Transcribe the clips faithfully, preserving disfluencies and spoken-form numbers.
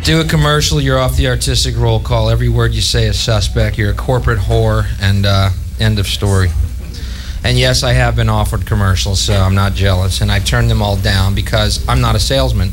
Do a commercial, you're off the artistic roll call. Every word you say is suspect. You're a corporate whore, and uh, end of story. And yes, I have been offered commercials, so I'm not jealous. And I turned them all down because I'm not a salesman.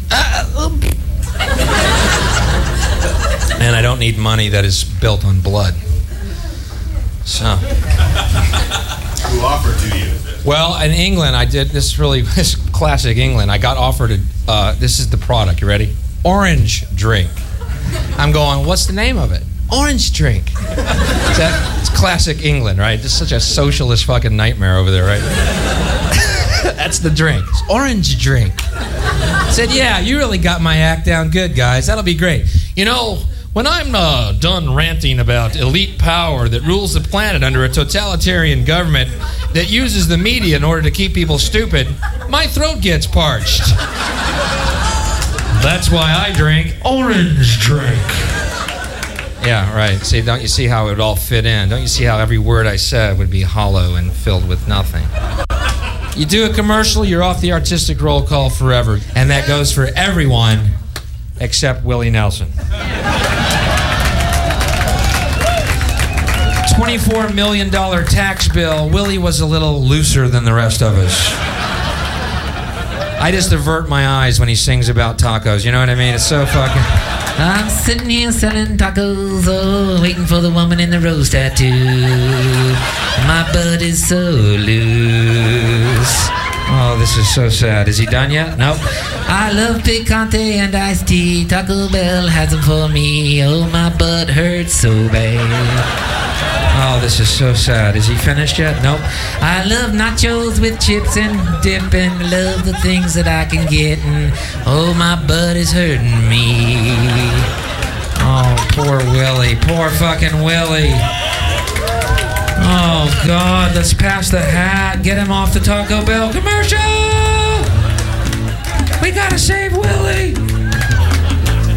And I don't need money that is built on blood. So. Who offered to you? Well, in England, I did this really this classic England. I got offered a, uh, this is the product. You ready? Orange drink. I'm going, what's the name of it? Orange drink. Is that, it's classic England, right? It's such a socialist fucking nightmare over there, right? That's the drink. It's orange drink. I said, yeah, you really got my act down good, guys. That'll be great. You know, when I'm uh, done ranting about elite power that rules the planet under a totalitarian government that uses the media in order to keep people stupid, my throat gets parched. That's why I drink orange drink. Yeah, right. See, don't you see how it would all fit in? Don't you see how every word I said would be hollow and filled with nothing? You do a commercial, you're off the artistic roll call forever. And that goes for everyone except Willie Nelson. twenty-four million dollars tax bill. Willie was a little looser than the rest of us. I just avert my eyes when he sings about tacos. You know what I mean? It's so fucking... I'm sitting here selling tacos, oh, waiting for the woman in the rose tattoo. My butt is so loose. Oh, this is so sad. Is he done yet? Nope. I love picante and iced tea. Taco Bell has them for me. Oh, my butt hurts so bad. Oh, this is so sad. Is he finished yet? Nope. I love nachos with chips and dip and love the things that I can get. And oh, my butt is hurting me. Oh, poor Willie. Poor fucking Willie. Oh, God. Let's pass the hat. Get him off the Taco Bell commercial.